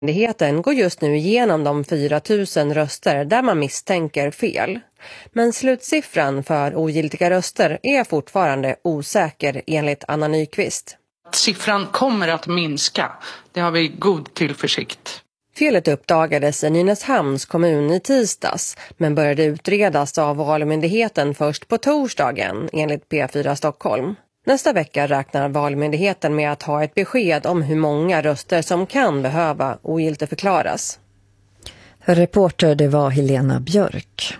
Myndigheten går just nu igenom de 4 000 röster där man misstänker fel. Men slutsiffran för ogiltiga röster är fortfarande osäker enligt Anna Nyqvist. Siffran kommer att minska. Det har vi god tillförsikt. Felet uppdagades i Nynäshamns kommun i tisdags men började utredas av Valmyndigheten först på torsdagen enligt P4 Stockholm. Nästa vecka räknar Valmyndigheten med att ha ett besked om hur många röster som kan behöva ogiltigförklaras. Reporter det var Helena Björk.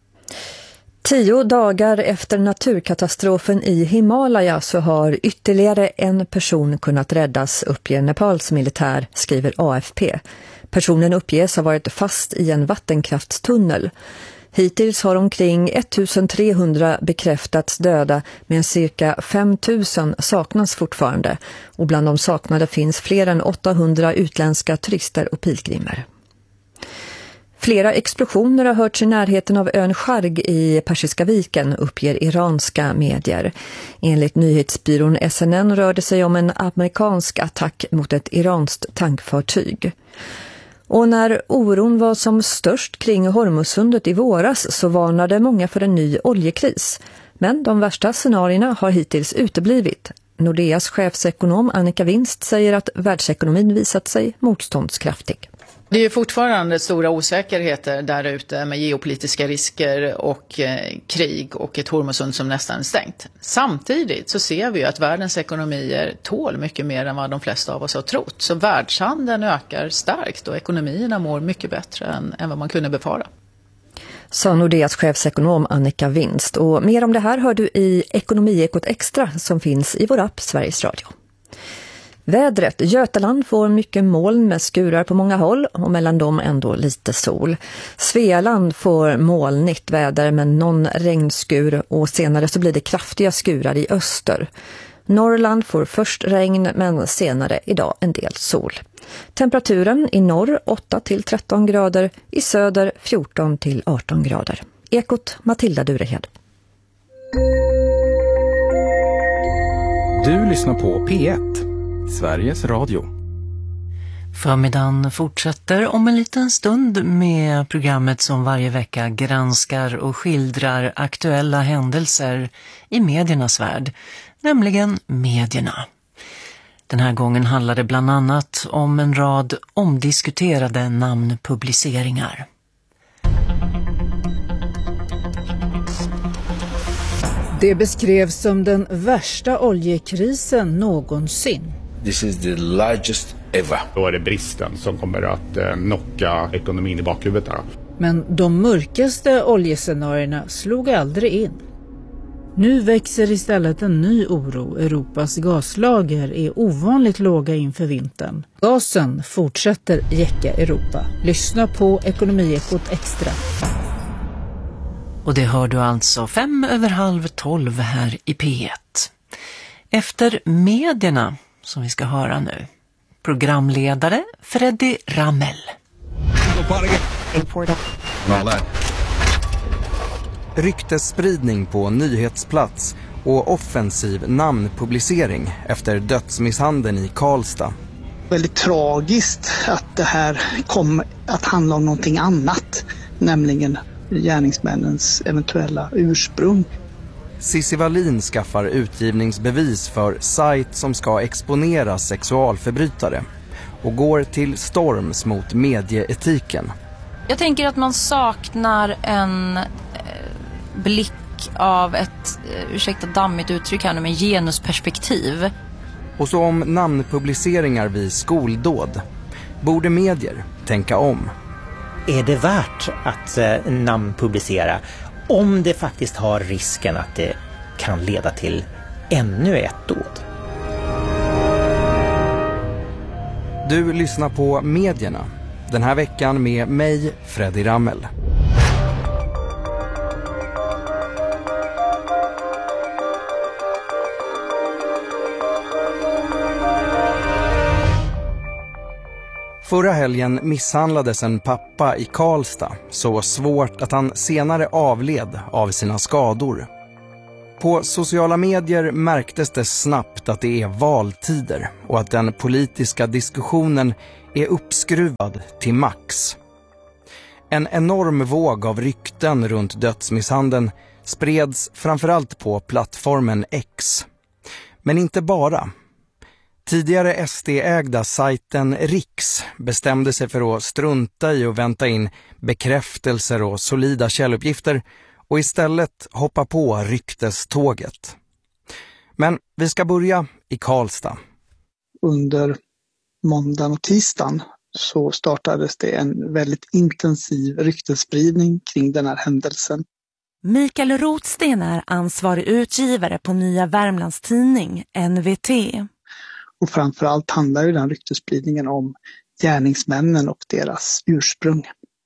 10 dagar efter naturkatastrofen i Himalaya så har ytterligare en person kunnat räddas, uppger Nepals militär, skriver AFP. Personen uppges ha varit fast i en vattenkraftstunnel. Hittills har omkring 1300 bekräftats döda, men cirka 5000 saknas fortfarande. Och bland de saknade finns fler än 800 utländska turister och pilgrimer. Flera explosioner har hörts i närheten av ön Sharg i Persiska viken, uppger iranska medier. Enligt nyhetsbyrån SNN rör det sig om en amerikansk attack mot ett iranskt tankfartyg. Och när oron var som störst kring Hormuzsundet i våras så varnade många för en ny oljekris. Men de värsta scenarierna har hittills uteblivit. Nordeas chefsekonom Annika Winst säger att världsekonomin visat sig motståndskraftig. Det är fortfarande stora osäkerheter där ute med geopolitiska risker och krig och ett Hormuzsund som nästan är stängt. Samtidigt så ser vi ju att världens ekonomier tål mycket mer än vad de flesta av oss har trott. Så världshandeln ökar starkt och ekonomierna mår mycket bättre än vad man kunde befara. Sa Nordeas chefsekonom Annika Winst. Och mer om det här hör du i Ekonomiekot Extra som finns i vår app Sveriges Radio. Vädret. Götaland får mycket moln med skurar på många håll och mellan dem ändå lite sol. Svealand får molnigt väder med någon regnskur och senare så blir det kraftiga skurar i öster. Norrland får först regn men senare idag en del sol. Temperaturen i norr 8-13 grader, i söder 14-18 grader. Ekot Matilda Durehed. Du lyssnar på P1. Sveriges Radio. Förmiddagen fortsätter om en liten stund med programmet som varje vecka granskar och skildrar aktuella händelser i mediernas värld, nämligen medierna. Den här gången handlar det bland annat om en rad omdiskuterade namnpubliceringar. Det beskrevs som den värsta oljekrisen någonsin. This is the largest ever. Då är det bristen som kommer att knocka ekonomin i bakhuvudet där. Men de mörkaste oljescenarierna slog aldrig in. Nu växer istället en ny oro. Europas gaslager är ovanligt låga inför vintern. Gasen fortsätter jäcka Europa. Lyssna på Ekonomiekot Extra. Och det hör du alltså 11:05 här i P1. Efter medierna som vi ska höra nu. Programledare Freddy Ramel. Ryktesspridning på nyhetsplats och offensiv namnpublicering efter dödsmisshandeln i Karlstad. Väldigt tragiskt att det här kom att handla om någonting annat, nämligen gärningsmännens eventuella ursprung. Cissi Wallin skaffar utgivningsbevis för sajt som ska exponera sexualförbrytare och går till storms mot medieetiken. Jag tänker att man saknar en blick av ett, ursäkta dammigt uttryck här nu, men genusperspektiv. Och så om namnpubliceringar vid skoldåd. Borde medier tänka om? Är det värt att namnpublicera om det faktiskt har risken att det kan leda till ännu ett dåd? Du lyssnar på medierna. Den här veckan med mig, Freddy Ramel. Förra helgen misshandlades en pappa i Karlstad så svårt att han senare avled av sina skador. På sociala medier märktes det snabbt att det är valtider och att den politiska diskussionen är uppskruvad till max. En enorm våg av rykten runt dödsmisshandeln spreds framförallt på plattformen X. Men inte bara. Tidigare SD-ägda sajten Riks bestämde sig för att strunta i och vänta in bekräftelser och solida källuppgifter och istället hoppa på rykteståget. Men vi ska börja i Karlstad. Under måndagen och tisdagen så startades det en väldigt intensiv ryktesspridning kring den här händelsen. Mikael Rotsten är ansvarig utgivare på Nya Värmlands tidning, NVT. Och framförallt handlar ju den ryktesspridningen om gärningsmännen och deras ursprung.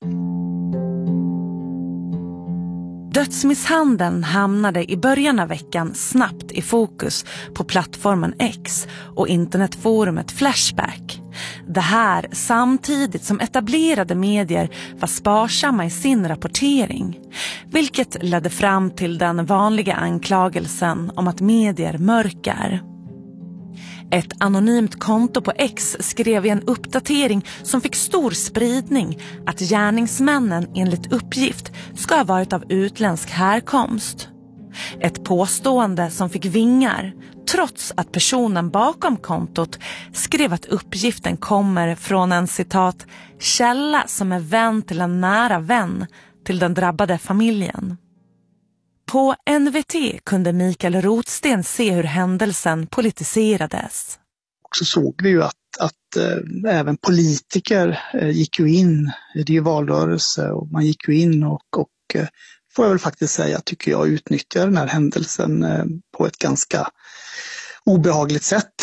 Dödsmisshandeln hamnade i början av veckan snabbt i fokus på plattformen X och internetforumet Flashback. Det här samtidigt som etablerade medier var sparsamma i sin rapportering, vilket ledde fram till den vanliga anklagelsen om att medier mörkar. Ett anonymt konto på X skrev i en uppdatering som fick stor spridning att gärningsmännen enligt uppgift ska ha varit av utländsk härkomst. Ett påstående som fick vingar trots att personen bakom kontot skrev att uppgiften kommer från en citat källa som är vän till en nära vän till den drabbade familjen. På NVT kunde Mikael Rotsten se hur händelsen politiserades. Och så såg vi ju att även politiker gick ju in, det är ju valrörelse och man gick ju in och får jag väl faktiskt säga tycker jag utnyttjar den här händelsen på ett ganska obehagligt sätt.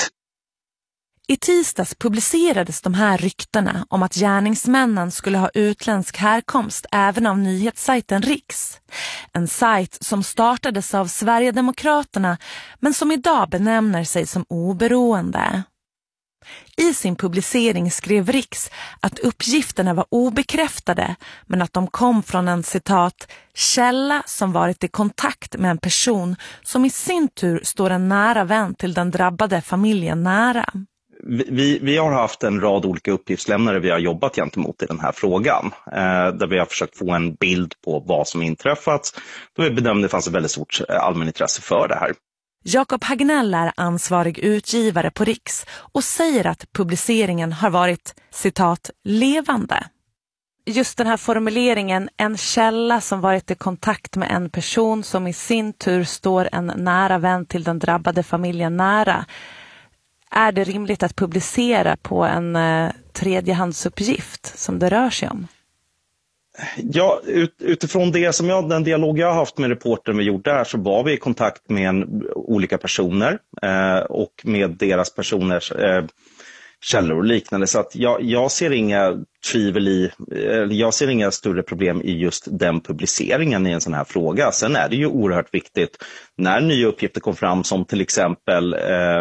I tisdags publicerades de här ryktena om att gärningsmännen skulle ha utländsk härkomst även av nyhetssajten Riks. En sajt som startades av Sverigedemokraterna men som idag benämner sig som oberoende. I sin publicering skrev Riks att uppgifterna var obekräftade men att de kom från en citat källa som varit i kontakt med en person som i sin tur står en nära vän till den drabbade familjen nära. Vi har haft en rad olika uppgiftslämnare vi har jobbat gentemot i den här frågan. Där vi har försökt få en bild på vad som inträffat. Då vi bedömde att det fanns ett väldigt stort allmänintresse för det här. Jakob Hagnell är ansvarig utgivare på Riks och säger att publiceringen har varit, citat, levande. Just den här formuleringen, en källa som varit i kontakt med en person som i sin tur står en nära vän till den drabbade familjen nära. Är det rimligt att publicera på en tredjehandsuppgift som det rör sig om? Ja, utifrån det som den dialog jag har haft med reportern vi gjorde där så var vi i kontakt med olika personer och med deras personers källor och liknande. Så att jag ser inga jag ser inga större problem i just den publiceringen i en sån här fråga. Sen är det ju oerhört viktigt när nya uppgifter kom fram som till exempel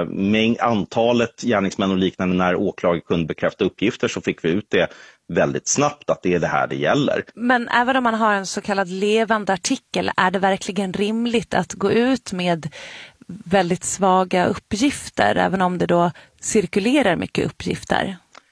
antalet gärningsmän och liknande när åklagare kunde bekräfta uppgifter så fick vi ut det väldigt snabbt att det är det här det gäller. Men även om man har en så kallad levande artikel är det verkligen rimligt att gå ut med väldigt svaga uppgifter även om det då cirkulerar mycket uppgifter?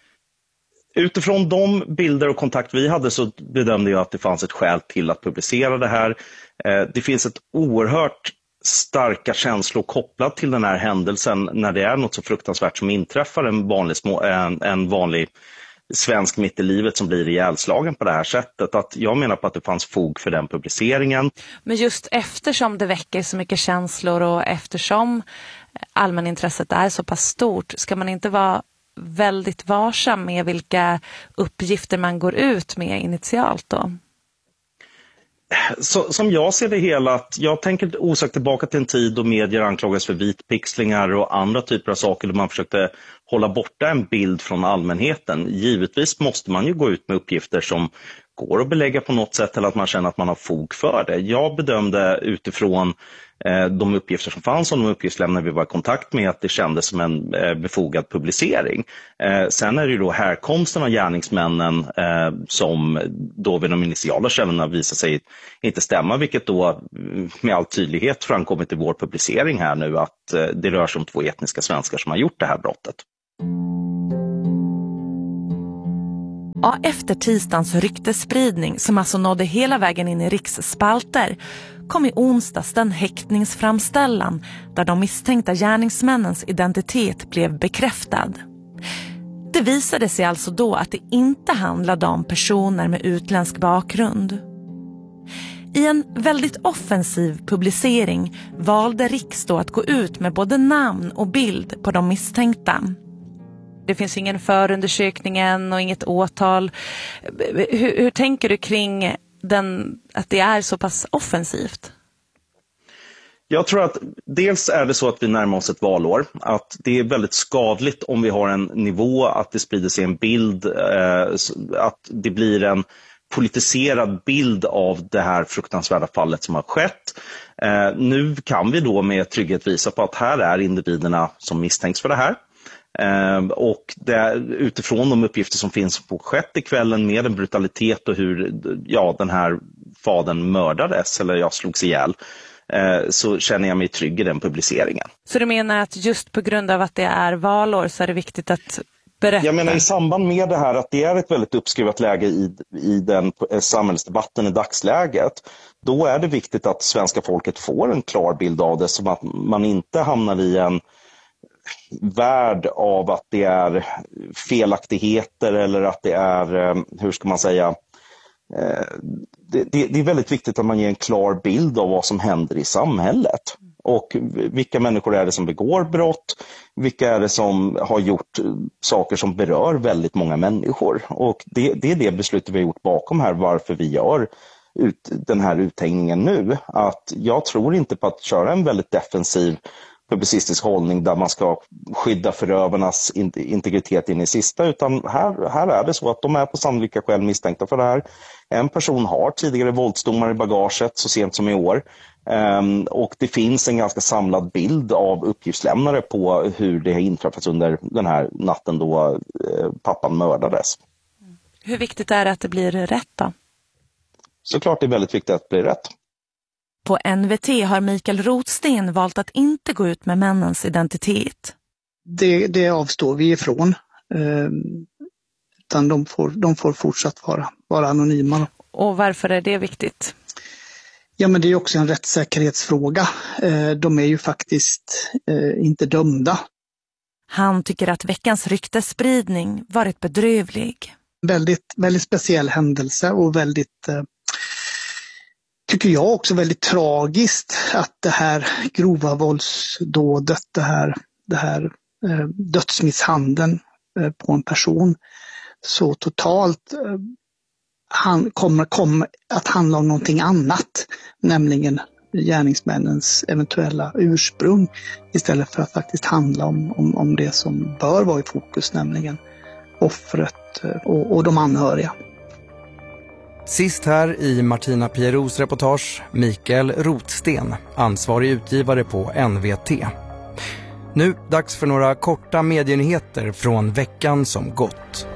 Utifrån de bilder och kontakt vi hade så bedömde jag att det fanns ett skäl till att publicera det här. Det finns ett oerhört starka känslor kopplat till den här händelsen när det är något så fruktansvärt som inträffar en vanlig svensk mitt i livet som blir ihjälslagen på det här sättet. Att jag menar på att det fanns fog för den publiceringen. Men just eftersom det väcker så mycket känslor och eftersom allmänintresset är så pass stort ska man inte vara väldigt varsam med vilka uppgifter man går ut med initialt då? Som jag ser det hela, att jag tänker osökt tillbaka till en tid då medier anklagas för vitpixlingar och andra typer av saker där man försökte hålla borta en bild från allmänheten. Givetvis måste man ju gå ut med uppgifter som går att belägga på något sätt eller att man känner att man har fog för det. Jag bedömde utifrån de uppgifter som fanns och de uppgiftslämnare vi var i kontakt med, att det kändes som en befogad publicering. Sen är det ju då härkomsten av gärningsmännen som då vid de initiala källorna visar sig inte stämma, vilket då med all tydlighet framkommit i vår publicering här nu att det rör sig om 2 etniska svenskar som har gjort det här brottet. Ja, efter tisdagens ryktesspridning som alltså nådde hela vägen in i riksspalter kom i onsdags den häktningsframställan där de misstänkta gärningsmännens identitet blev bekräftad. Det visade sig alltså då att det inte handlade om personer med utländsk bakgrund. I en väldigt offensiv publicering valde Riks då att gå ut med både namn och bild på de misstänkta. Det finns ingen förundersökning än och inget åtal. Hur tänker du kring att det är så pass offensivt? Jag tror att dels är det så att vi närmar oss ett valår. Att det är väldigt skadligt om vi har en nivå att det sprider sig en bild, att det blir en politiserad bild av det här fruktansvärda fallet som har skett. Nu kan vi då med trygghet visa på att här är individerna som misstänks för det här. Och utifrån de uppgifter som finns på skett i kvällen med en brutalitet och hur den här fadern mördades eller slogs ihjäl, så känner jag mig trygg i den publiceringen. Så du menar att just på grund av att det är valår så är det viktigt att berätta? Jag menar i samband med det här att det är ett väldigt uppskruvat läge i den samhällsdebatten i dagsläget. Då är det viktigt att svenska folket får en klar bild av det, som att man inte hamnar i en värld av att det är felaktigheter eller att det är, hur ska man säga, det är väldigt viktigt att man ger en klar bild av vad som händer i samhället. Och vilka människor är det som begår brott, vilka är det som har gjort saker som berör väldigt många människor. Och det är det beslutet vi har gjort bakom här, varför vi gör den här uthängningen nu. Att jag tror inte på att köra en väldigt defensiv publicistisk hållning där man ska skydda förövarnas integritet in i sista, utan här är det så att de är på sannolika skäl misstänkta för det här. En person har tidigare våldsdomar i bagaget så sent som i år, och det finns en ganska samlad bild av uppgiftslämnare på hur det har inträffat under den här natten då pappan mördades. Hur viktigt är det att det blir rätt då? Såklart det är väldigt viktigt att det blir rätt. På NVT har Mikael Rotsten valt att inte gå ut med männens identitet. Det avstår vi ifrån. Utan de får fortsatt vara anonyma. Och varför är det viktigt? Ja, men det är också en rättssäkerhetsfråga. De är ju faktiskt inte dömda. Han tycker att veckans ryktesspridning varit bedrövlig. Väldigt, väldigt speciell händelse och väldigt... tycker jag också väldigt tragiskt att det här grova våldsdådet, det här dödsmisshandeln på en person så totalt kommer att handla om någonting annat, nämligen gärningsmännens eventuella ursprung, istället för att faktiskt handla om det som bör vara i fokus, nämligen offret och de anhöriga. Sist här i Martina Pieros reportage, Mikael Rotsten, ansvarig utgivare på NVT. Nu dags för några korta medienyheter från veckan som gått.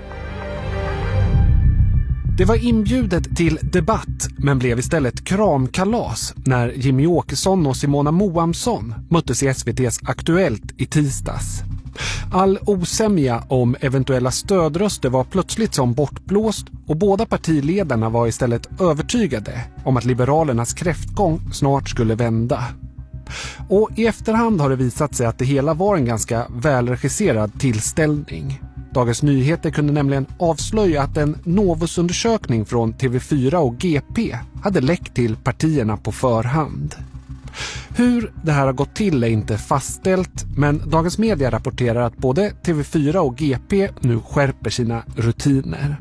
Det var inbjudet till debatt men blev istället kramkalas när Jimmy Åkesson och Simona Moamsson möttes i SVT:s Aktuellt i tisdags. All osämja om eventuella stödröster var plötsligt som bortblåst och båda partiledarna var istället övertygade om att Liberalernas kräftgång snart skulle vända. Och i efterhand har det visat sig att det hela var en ganska välregisserad tillställning. Dagens Nyheter kunde nämligen avslöja att en Novusundersökning från TV4 och GP hade läckt till partierna på förhand. Hur det här har gått till är inte fastställt, men Dagens Media rapporterar att både TV4 och GP nu skärper sina rutiner.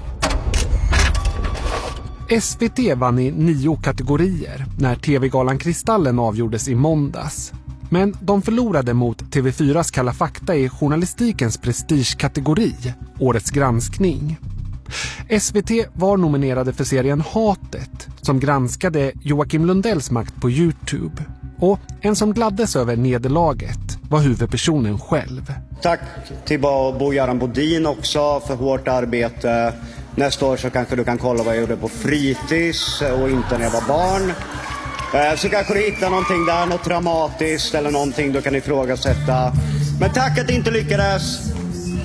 SVT vann i 9 kategorier när TV-galan Kristallen avgjordes i måndags. Men de förlorade mot TV4s Kalla fakta i journalistikens prestigekategori, Årets granskning. SVT var nominerade för serien Hatet som granskade Joakim Lundells makt på YouTube. Och en som gladdes över nederlaget var huvudpersonen själv. Tack till Bo-Göran Bodin också för hårt arbete. Nästa år så kanske du kan kolla vad jag gjorde på fritids och inte när jag var barn. Så kanske du hittar någonting där, något dramatiskt eller någonting du kan ifrågasätta. Men tack att det inte lyckades!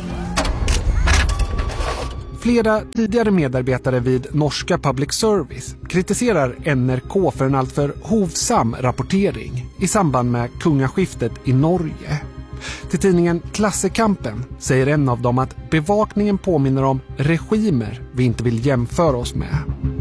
Flera tidigare medarbetare vid norska public service kritiserar NRK för en alltför hovsam rapportering i samband med kungaskiftet i Norge. Till tidningen Klassekampen säger en av dem att bevakningen påminner om regimer vi inte vill jämföra oss med.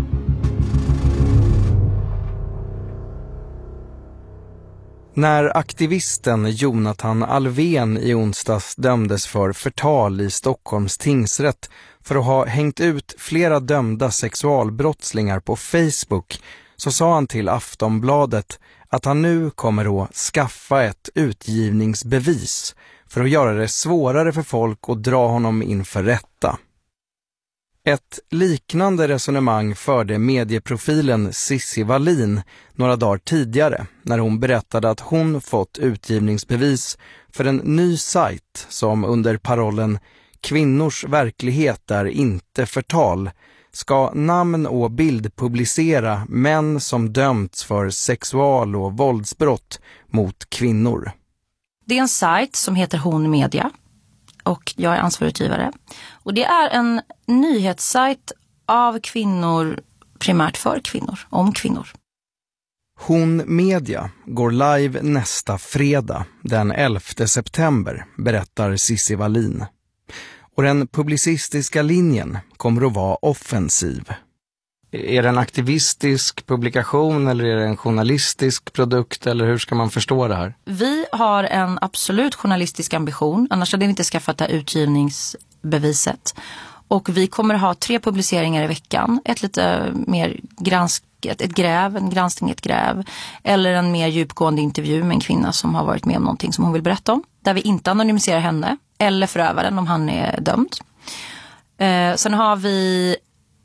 När aktivisten Jonathan Alvén i onsdags dömdes för förtal i Stockholms tingsrätt för att ha hängt ut flera dömda sexualbrottslingar på Facebook, så sa han till Aftonbladet att han nu kommer att skaffa ett utgivningsbevis för att göra det svårare för folk att dra honom inför rätta. Ett liknande resonemang förde medieprofilen Cissi Wallin några dagar tidigare när hon berättade att hon fått utgivningsbevis för en ny sajt som under parollen "Kvinnors verklighet är inte förtal" ska namn och bild publicera män som dömts för sexual- och våldsbrott mot kvinnor. Det är en sajt som heter Hon Media och jag är ansvarig utgivare. Och det är en nyhetssajt av kvinnor, primärt för kvinnor, om kvinnor. Hon Media går live nästa fredag, den 11 september, berättar Cissi Wallin. Och den publicistiska linjen kommer att vara offensiv. Är det en aktivistisk publikation eller är det en journalistisk produkt eller hur ska man förstå det här? Vi har en absolut journalistisk ambition, annars hade vi inte skaffat det här utgivningsbeviset. Och vi kommer ha 3 publiceringar i veckan. Ett lite mer ett gräv, en granskning, ett gräv. Eller en mer djupgående intervju med en kvinna som har varit med om någonting som hon vill berätta om. Där vi inte anonymiserar henne eller förövaren om han är dömd. Sen har vi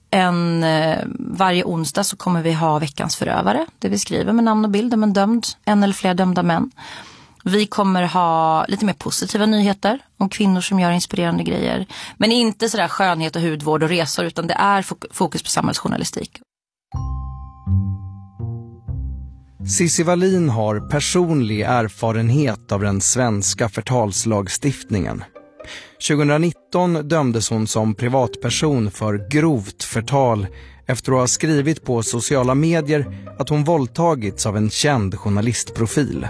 varje onsdag så kommer vi ha veckans förövare. Det vi skriver med namn och bild om en dömd, en eller flera dömda män. Vi kommer ha lite mer positiva nyheter om kvinnor som gör inspirerande grejer. Men inte sådär skönhet och hudvård och resor, utan det är fokus på samhällsjournalistik. Cissi Wallin har personlig erfarenhet av den svenska förtalslagstiftningen. 2019 dömdes hon som privatperson för grovt förtal efter att ha skrivit på sociala medier att hon våldtagits av en känd journalistprofil.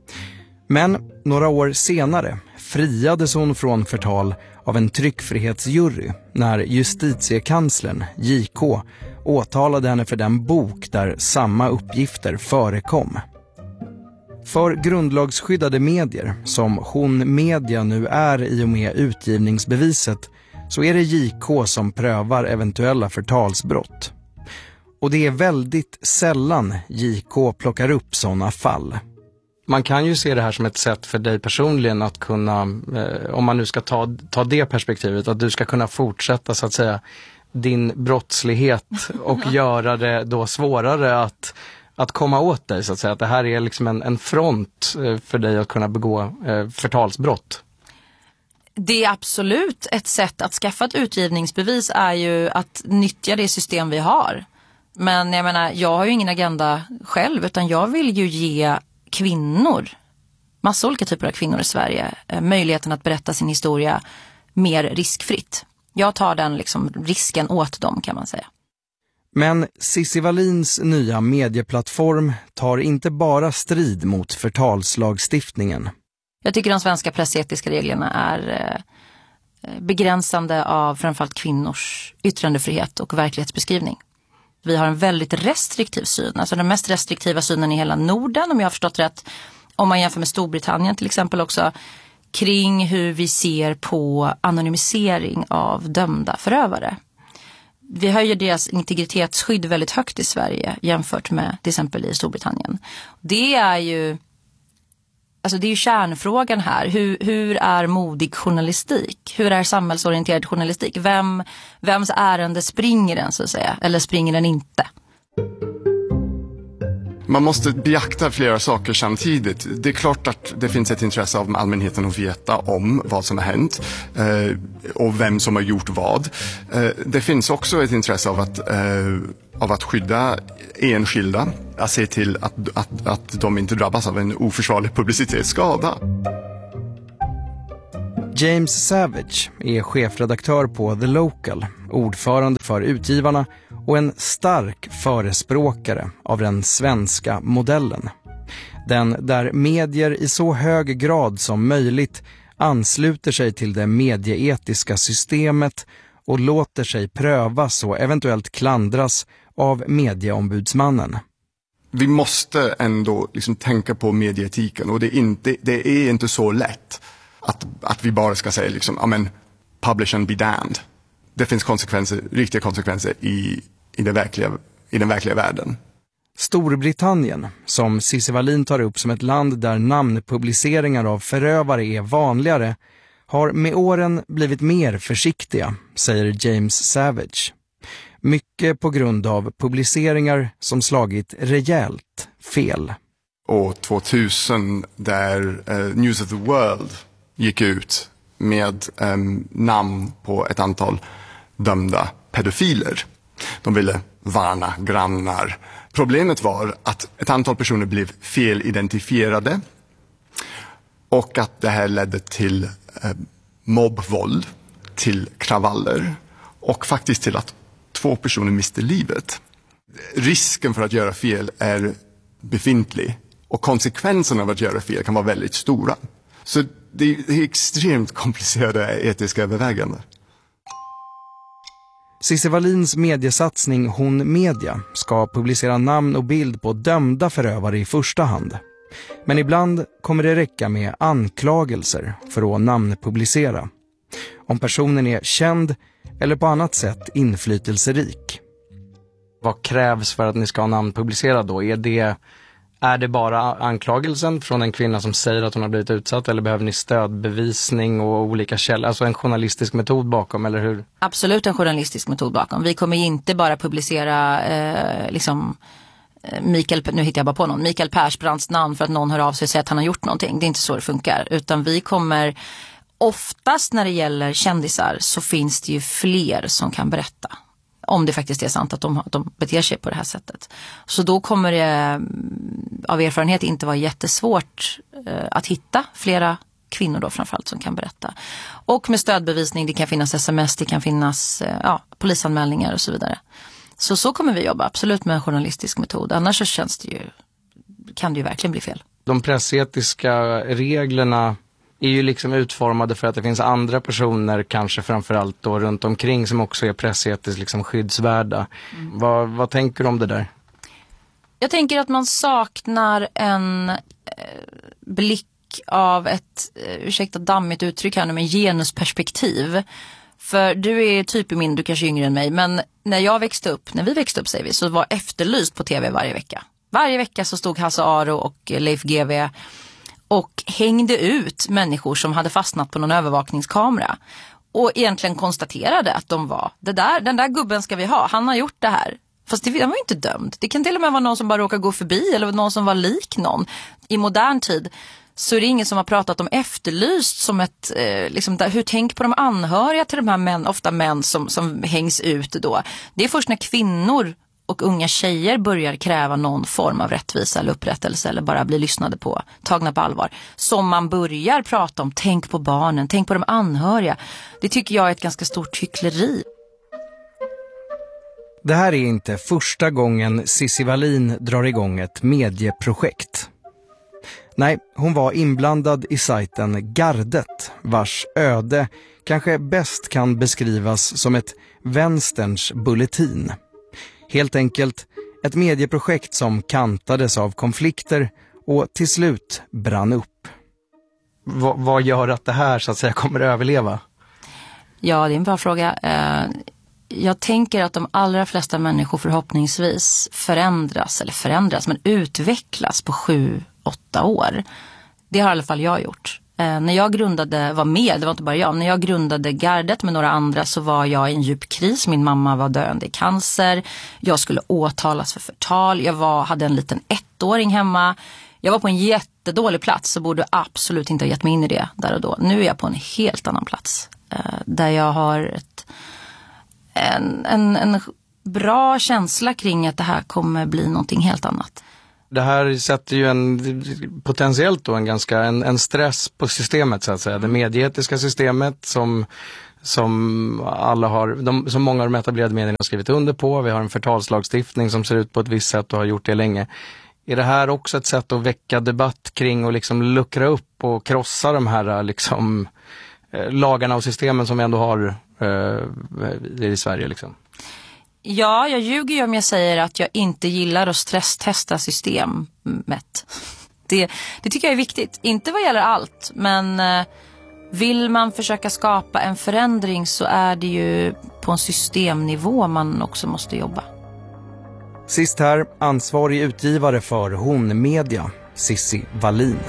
Men några år senare friades hon från förtal av en tryckfrihetsjury när justitiekanslern, JK, åtalade henne för den bok där samma uppgifter förekom. För grundlagsskyddade medier, som Hon Media nu är i och med utgivningsbeviset, så är det JK som prövar eventuella förtalsbrott. Och det är väldigt sällan JK plockar upp sådana fall. Man kan ju se det här som ett sätt för dig personligen att kunna, om man nu ska ta det perspektivet, att du ska kunna fortsätta så att säga din brottslighet och göra det då svårare att komma åt dig så att säga. Att det här är liksom en front för dig att kunna begå förtalsbrott. Det är absolut ett sätt att skaffa ett utgivningsbevis är ju att nyttja det system vi har. Men jag menar, jag har ju ingen agenda själv utan jag vill ju ge kvinnor, massa olika typer av kvinnor i Sverige, möjligheten att berätta sin historia mer riskfritt. Jag tar den liksom risken åt dem kan man säga. Men Cissi Wallins nya medieplattform tar inte bara strid mot förtalslagstiftningen. Jag tycker de svenska pressetiska reglerna är begränsande av framförallt kvinnors yttrandefrihet och verklighetsbeskrivning. Vi har en väldigt restriktiv syn, alltså den mest restriktiva synen i hela Norden, om jag har förstått rätt, om man jämför med Storbritannien till exempel också, kring hur vi ser på anonymisering av dömda förövare. Vi höjer deras integritetsskydd väldigt högt i Sverige jämfört med till exempel i Storbritannien. Det är ju kärnfrågan här. Hur är modig journalistik? Hur är samhällsorienterad journalistik? Vems ärende springer den så att säga? Eller springer den inte? Man måste beakta flera saker samtidigt. Det är klart att det finns ett intresse av allmänheten att veta om vad som har hänt och vem som har gjort vad. Det finns också ett intresse av att skydda enskilda, att se till att de inte drabbas av en oförsvarlig publicitetsskada. James Savage är chefredaktör på The Local, ordförande för Utgivarna och en stark förespråkare av den svenska modellen. Den där medier i så hög grad som möjligt ansluter sig till det medieetiska systemet och låter sig prövas och eventuellt klandras av medieombudsmannen. Vi måste ändå tänka på medieetiken, och det är inte så lätt att vi bara ska säga publish and be damned. Det finns riktiga konsekvenser i den verkliga världen. Storbritannien, som Cissi Wallin tar upp som ett land där namnpubliceringar av förövare är vanligare, har med åren blivit mer försiktiga, säger James Savage. Mycket på grund av publiceringar som slagit rejält fel. År 2000 där News of the World gick ut med namn på ett antal dömda pedofiler. De ville varna grannar. Problemet var att ett antal personer blev felidentifierade och att det här ledde till mobbvåld, till kravaller och faktiskt till att 2 personer miste livet. Risken för att göra fel är befintlig och konsekvenserna av att göra fel kan vara väldigt stora. Så det är extremt komplicerade etiska överväganden. Cissi Wallins mediesatsning Hon Media ska publicera namn och bild på dömda förövare i första hand. Men ibland kommer det räcka med anklagelser för att namnpublicera. Om personen är känd eller på annat sätt inflytelserik. Vad krävs för att ni ska ha namn publicerat då? Är det bara anklagelsen från en kvinna som säger att hon har blivit utsatt, eller behöver ni stödbevisning och olika källor? Alltså en journalistisk metod bakom, eller hur? Absolut en journalistisk metod bakom. Vi kommer inte bara publicera Mikael Persbrandts namn för att någon hör av sig och säger att han har gjort någonting. Det är inte så det funkar. Utan vi kommer, oftast när det gäller kändisar så finns det ju fler som kan berätta. Om det faktiskt är sant att de beter sig på det här sättet. Så då kommer det av erfarenhet inte vara jättesvårt att hitta flera kvinnor då framförallt som kan berätta. Och med stödbevisning, det kan finnas sms, det kan finnas polisanmälningar och så vidare. Så kommer vi jobba absolut med en journalistisk metod. Annars så kan det ju verkligen bli fel. De pressetiska reglerna är ju utformade för att det finns andra personer, kanske framförallt då runt omkring, som också är pressetiskt skyddsvärda. Vad tänker du om det där? Jag tänker att man saknar en blick av ett, dammigt uttryck här nu, med genusperspektiv. För du är typ du kanske yngre än mig, men när vi växte upp säger vi, så var Efterlyst på tv varje vecka. Varje vecka så stod Hasse Aro och Leif GW och hängde ut människor som hade fastnat på någon övervakningskamera. Och egentligen konstaterade att de var, den där gubben ska vi ha, han har gjort det här. Fast han var ju inte dömd. Det kan till och med vara någon som bara råkar gå förbi, eller någon som var lik någon. I modern tid så är det ingen som har pratat om Efterlyst som ett, hur tänk på de anhöriga till de här ofta män som hängs ut då. Det är först när kvinnor och unga tjejer börjar kräva någon form av rättvisa eller upprättelse eller bara bli lyssnade på, tagna på allvar, som man börjar prata om, tänk på barnen, tänk på de anhöriga. Det tycker jag är ett ganska stort hyckleri. Det här är inte första gången Cissi Wallin drar igång ett medieprojekt. Nej, hon var inblandad i sajten Gardet, vars öde kanske bäst kan beskrivas som ett vänsterns bulletin. Helt enkelt ett medieprojekt som kantades av konflikter och till slut brann upp. Vad gör att det här så att säga kommer att överleva? Ja, det är en bra fråga. Jag tänker att de allra flesta människor förhoppningsvis förändras, men utvecklas på 7-8 år. Det har i alla fall jag gjort. När jag var med, det var inte bara jag, när jag grundade Gardet med några andra så var jag i en djup kris. Min mamma var döende i cancer. Jag skulle åtalas för förtal. Hade en liten 1-åring hemma. Jag var på en jättedålig plats och borde absolut inte ha gett mig in i det där och då. Nu är jag på en helt annan plats. Där jag har en bra känsla kring att det här kommer bli någonting helt annat. Det här sätter ju potentiellt då en stress på systemet så att säga. Det medieetiska systemet som alla som många av de etablerade medierna har skrivit under på. Vi har en förtalslagstiftning som ser ut på ett visst sätt och har gjort det länge. Är det här också ett sätt att väcka debatt kring och liksom luckra upp och krossa de här liksom lagarna och systemen som vi ändå har i Sverige liksom? Ja, jag ljuger ju om jag säger att jag inte gillar att stresstesta systemet. Det tycker jag är viktigt. Inte vad gäller allt, men vill man försöka skapa en förändring så är det ju på en systemnivå man också måste jobba. Sist här, ansvarig utgivare för Hon Media, Cissi Wallin.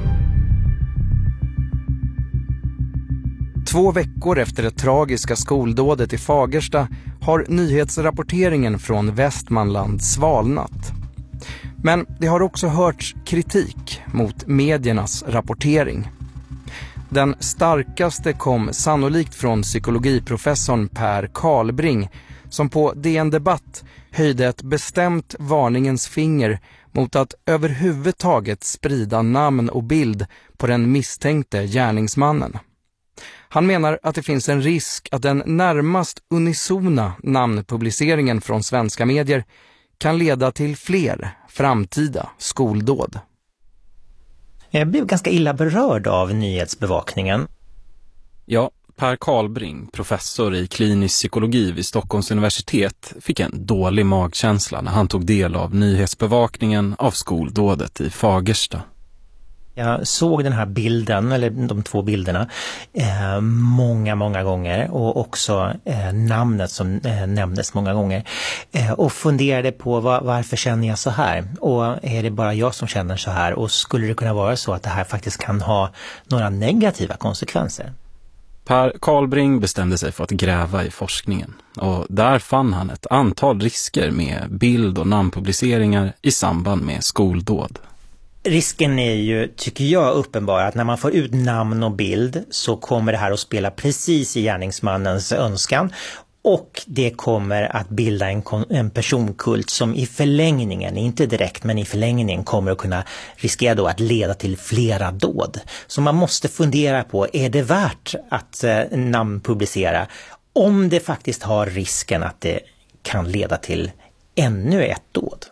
2 veckor efter det tragiska skoldådet i Fagersta har nyhetsrapporteringen från Västmanland svalnat. Men det har också hörts kritik mot mediernas rapportering. Den starkaste kom sannolikt från psykologiprofessorn Per Karlbring som på DN Debatt höjde ett bestämt varningens finger mot att överhuvudtaget sprida namn och bild på den misstänkte gärningsmannen. Han menar att det finns en risk att den närmast unisona namnpubliceringen från svenska medier kan leda till fler framtida skoldåd. Jag blev ganska illa berörd av nyhetsbevakningen. Ja, Per Karlbring, professor i klinisk psykologi vid Stockholms universitet, fick en dålig magkänsla när han tog del av nyhetsbevakningen av skoldådet i Fagersta. Jag såg den här bilden, eller de 2 bilderna, många gånger och också namnet som nämndes många gånger och funderade på varför känner jag så här och är det bara jag som känner så här och skulle det kunna vara så att det här faktiskt kan ha några negativa konsekvenser? Per Karlbring bestämde sig för att gräva i forskningen och där fann han ett antal risker med bild- och namnpubliceringar i samband med skoldåd. Risken är ju, tycker jag, uppenbar att när man får ut namn och bild så kommer det här att spela precis i gärningsmannens önskan och det kommer att bilda en personkult som i förlängningen, inte direkt men i förlängningen kommer att kunna riskera då att leda till flera dåd. Så man måste fundera på, är det värt att namnpublicera om det faktiskt har risken att det kan leda till ännu ett dåd?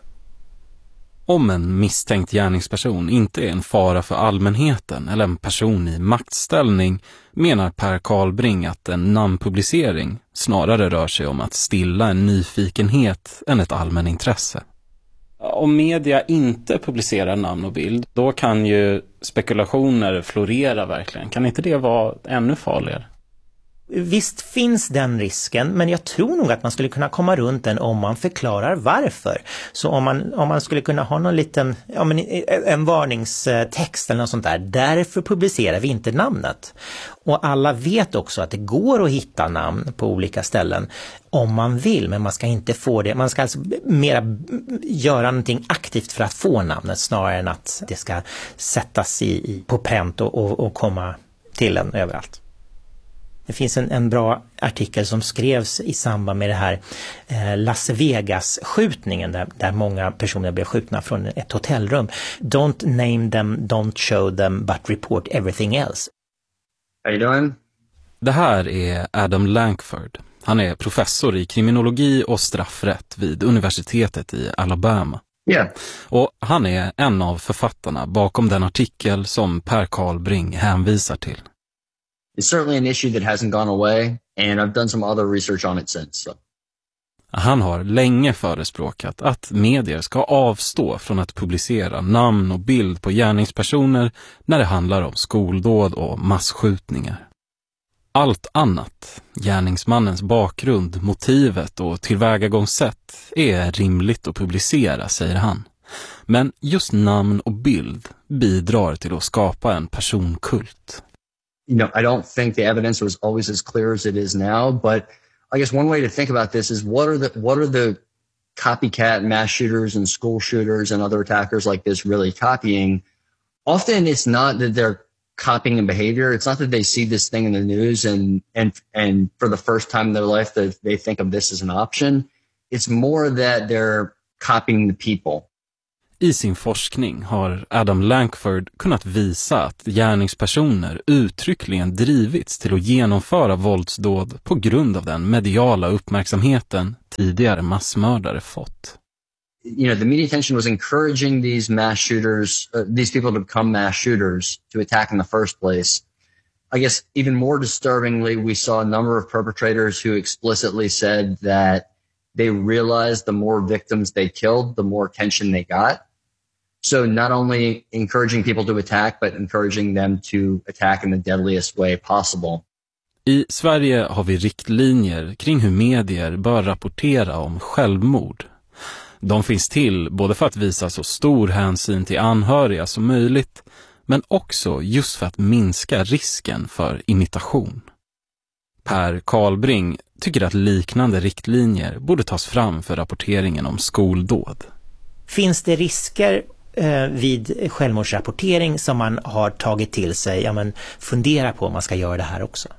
Om en misstänkt gärningsperson inte är en fara för allmänheten eller en person i maktställning menar Per Karlbring att en namnpublicering snarare rör sig om att stilla en nyfikenhet än ett allmänintresse. Om media inte publicerar namn och bild, då kan ju spekulationer florera verkligen. Kan inte det vara ännu farligare? Visst finns den risken, men jag tror nog att man skulle kunna komma runt den om man förklarar varför. Så om man skulle kunna ha någon liten, en varningstext eller något sånt där, därför publicerar vi inte namnet. Och alla vet också att det går att hitta namn på olika ställen om man vill, men man ska inte få det. Man ska alltså mera göra någonting aktivt för att få namnet snarare än att det ska sättas på pränt och komma till en överallt. Det finns en bra artikel som skrevs i samband med det här Las Vegas-skjutningen där många personer blev skjutna från ett hotellrum. Don't name them, don't show them, but report everything else. How you doing? Det här är Adam Lankford. Han är professor i kriminologi och straffrätt vid universitetet i Alabama. Yeah. Och han är en av författarna bakom den artikel som Per Karlbring hänvisar till. It's certainly an issue that hasn't gone away, and I've done some other research on it since. So. Han har länge förespråkat att medier ska avstå från att publicera namn och bild på gärningspersoner när det handlar om skoldåd och massskjutningar. Allt annat, gärningsmannens bakgrund, motivet och tillvägagångssätt är rimligt att publicera, säger han. Men just namn och bild bidrar till att skapa en personkult. I don't think the evidence was always as clear as it is now, but I guess one way to think about this is what are the copycat mass shooters and school shooters and other attackers like this really copying? Often it's not that they're copying a behavior. It's not that they see this thing in the news and for the first time in their life that they think of this as an option. It's more that they're copying the people. I sin forskning har Adam Lankford kunnat visa att gärningspersoner uttryckligen drivits till att genomföra våldsdåd på grund av den mediala uppmärksamheten tidigare massmördare fått. The media attention was encouraging these mass shooters, these people to become mass shooters, to attack in the first place. I guess even more disturbingly, we saw a number of perpetrators who explicitly said that they realized the more victims they killed, the more attention they got. So not only encouraging people to attack, but encouraging them to attack in the deadliest way possible. I Sverige har vi riktlinjer kring hur medier bör rapportera om självmord. De finns till både för att visa så stor hänsyn till anhöriga som möjligt, men också just för att minska risken för imitation. Per Karlbring tycker att liknande riktlinjer borde tas fram för rapporteringen om skoldåd. Finns det risker vid självmordsrapportering som man har tagit till sig? Ja, men fundera på om man ska göra det här också.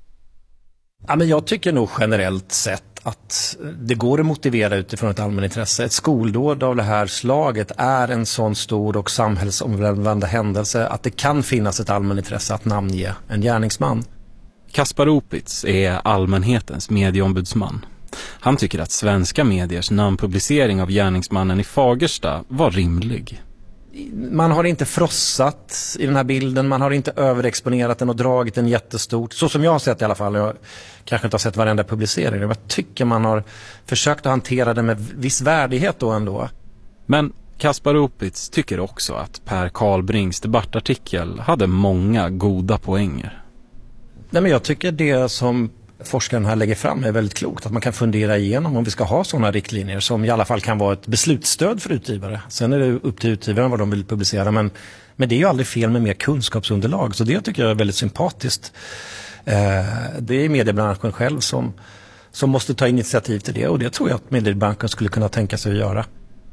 Ja, men jag tycker nog generellt sett att det går att motivera utifrån ett allmänintresse. Ett skoldåd av det här slaget är en sån stor och samhällsomvälvande händelse att det kan finnas ett allmänintresse att namnge en gärningsman. Kaspar Opitz är allmänhetens medieombudsman. Han tycker att svenska mediers namnpublicering av gärningsmannen i Fagersta var rimlig. Man har inte frossat i den här bilden, man har inte överexponerat den och dragit den jättestort. Så som jag har sett i alla fall, jag kanske inte har sett varenda publicering. Jag tycker man har försökt att hantera det med viss värdighet då ändå. Men Kaspar Opitz tycker också att Per Karlbrings debattartikel hade många goda poänger. Nej, men jag tycker det som forskaren här lägger fram är väldigt klokt. Att man kan fundera igenom om vi ska ha sådana riktlinjer som i alla fall kan vara ett beslutsstöd för utgivare. Sen är det upp till utgivaren vad de vill publicera. Men det är ju aldrig fel med mer kunskapsunderlag. Så det tycker jag är väldigt sympatiskt. Det är mediebranschen själv som måste ta initiativ till det. Och det tror jag att mediebranschen skulle kunna tänka sig att göra.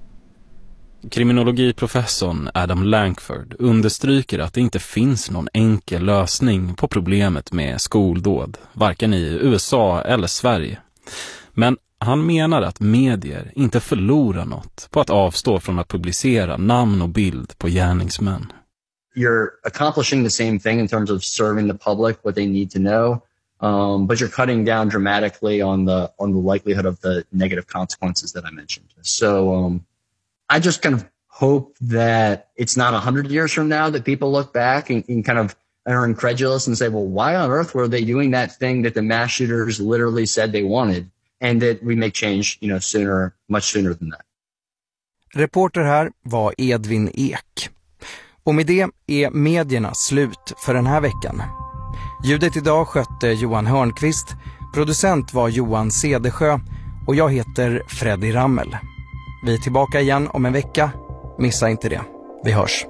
Kriminologiprofessorn Adam Lankford understryker att det inte finns någon enkel lösning på problemet med skoldåd, varken i USA eller Sverige. Men han menar att medier inte förlorar något på att avstå från att publicera namn och bild på gärningsmän. You're accomplishing the same thing in terms of serving the public what they need to know, but you're cutting down dramatically on the likelihood of the negative consequences that I mentioned. So I just kind of hope that it's not 100 years from now that people look back and kind of are incredulous and say, well, why on earth were they doing that thing that the mass shooters literally said they wanted? And that we make change, sooner, much sooner than that. Reporter här var Edvin Ek. Och med det är medierna slut för den här veckan. Ljudet idag skötte Johan Hörnqvist, producent var Johan Cedersjö och jag heter Freddy Rammel. Vi är tillbaka igen om en vecka. Missa inte det. Vi hörs.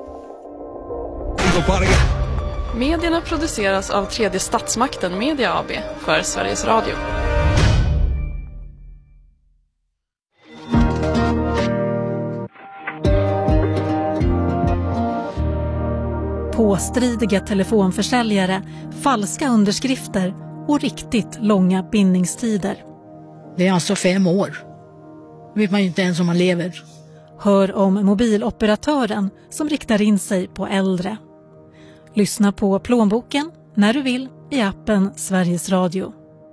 Medierna produceras av Tredje Statsmakten Media AB för Sveriges Radio. Påstridiga telefonförsäljare, falska underskrifter och riktigt långa bindningstider. Det är alltså 5 år. Det vet man ju inte ens om man lever. Hör om mobiloperatören som riktar in sig på äldre. Lyssna på Plånboken när du vill i appen Sveriges Radio.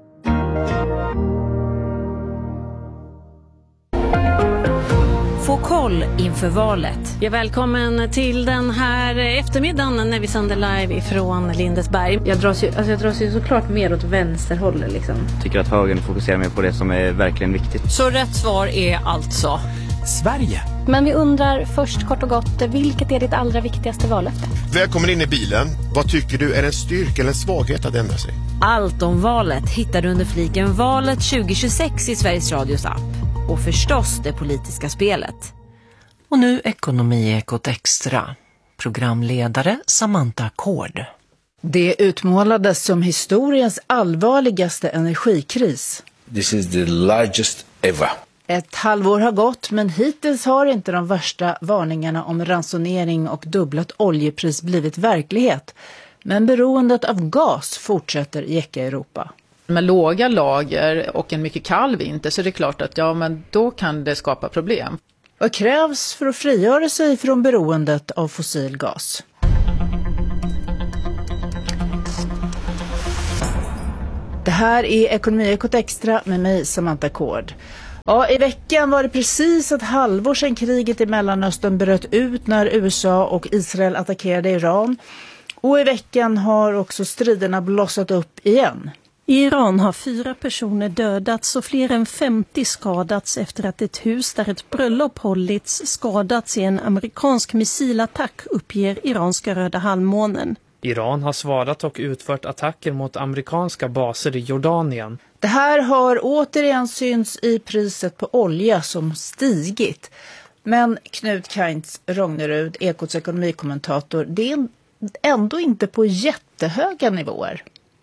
Få koll inför valet. Ja, välkommen till den här eftermiddagen när vi sänder live ifrån Lindesberg. Jag dras ju såklart mer åt vänsterhållet liksom. Tycker att högern fokuserar mer på det som är verkligen viktigt. Så rätt svar är alltså Sverige. Men vi undrar först kort och gott, vilket är ditt allra viktigaste vallöfte? Välkommen in i bilen. Vad tycker du är en styrka eller en svaghet att ändra sig? Allt om valet hittar du under fliken Valet 2026 i Sveriges Radios app. Och förstås det politiska spelet. Och nu Ekonomiekot Extra. Programledare Samantha Kård. Det utmålades som historiens allvarligaste energikris. This is the largest ever. Ett halvår har gått, men hittills har inte de värsta varningarna om ransonering och dubblat oljepris blivit verklighet. Men beroendet av gas fortsätter jäcka Europa. Med låga lager och en mycket kall vinter så är det klart att men då kan det skapa problem. Vad krävs för att frigöra sig från beroendet av fossil gas? Det här är Ekonomiekot Extra med mig Samantha Kård. Ja, i veckan var det precis ett halvår sedan kriget i Mellanöstern bröt ut när USA och Israel attackerade Iran. Och i veckan har också striderna blossat upp igen. I Iran har 4 personer dödats och fler än 50 skadats efter att ett hus där ett bröllop hållits skadats i en amerikansk missilattack, uppger iranska Röda halvmånen. Iran har svarat och utfört attacker mot amerikanska baser i Jordanien. Det här har återigen synts i priset på olja som stigit. Men Knut Kainz Rognerud, Ekots ekonomikommentator, det är ändå inte på jättehöga nivåer.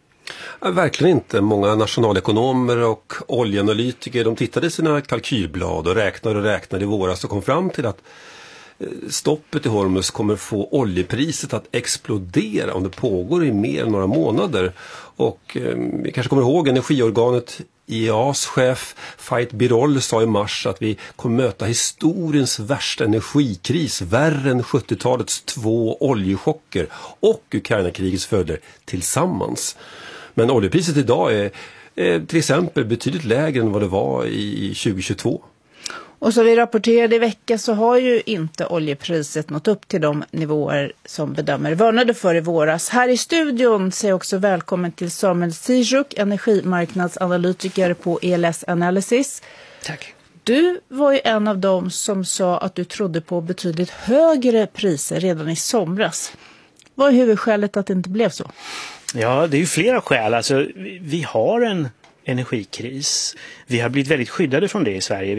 Verkligen inte. Många nationalekonomer och oljeanalytiker, de tittade i sina kalkylblad och räknade i våras och kom fram till att stoppet i Hormuz kommer få oljepriset att explodera om det pågår i mer än några månader. Och vi kanske kommer ihåg energiorganet IEAs chef Fait Birol sa i mars att vi kommer möta historiens värsta energikris, värre än 70-talets 2 oljechocker och Ukraina-krigets följder tillsammans. Men oljepriset idag är till exempel betydligt lägre än vad det var i 2022. Och så vi rapporterade i veckan så har ju inte oljepriset nått upp till de nivåer som bedömare varnade för i våras. Här i studion säger jag också välkommen till Samuel Sijuk, energimarknadsanalytiker på ELS Analysis. Tack. Du var ju en av dem som sa att du trodde på betydligt högre priser redan i somras. Vad är huvudskälet att det inte blev så? Ja, det är ju flera skäl. Alltså, vi har en energikris. Vi har blivit väldigt skyddade från det i Sverige.